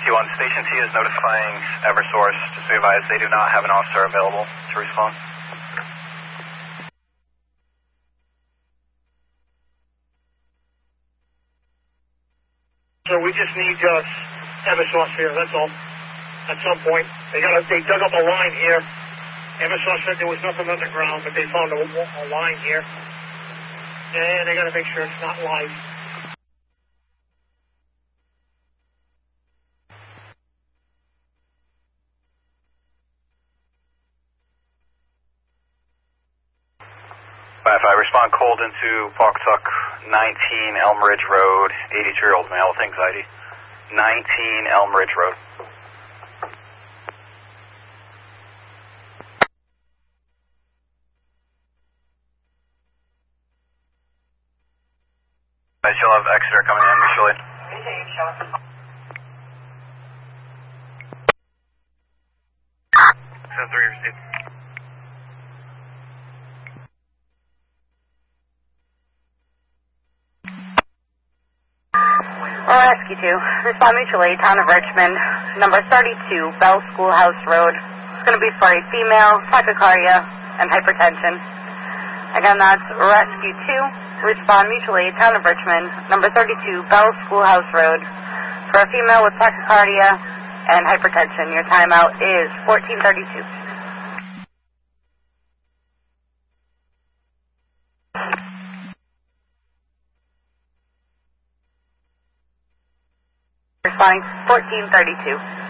Rescue 1, Station T is notifying Eversource. Just be advised they do not have an officer available to respond. So we just need Eversource here, that's all. At some point. They dug up a line here. Eversource said there was nothing underground, but they found a line here. And they got to make sure it's not live. Respond cold into Pawcatuck 19 Elm Ridge Road, 82-year-old male with anxiety. 19 Elm Ridge Road. I still have Exeter coming in initially. 7-3 received. Rescue 2, respond mutually, Town of Richmond, number 32, Bell Schoolhouse Road. It's going to be for a female, tachycardia, and hypertension. Again, that's Rescue 2, respond mutually, Town of Richmond, number 32, Bell Schoolhouse Road, for a female with tachycardia and hypertension. Your timeout is 14:32. Responding 14:32.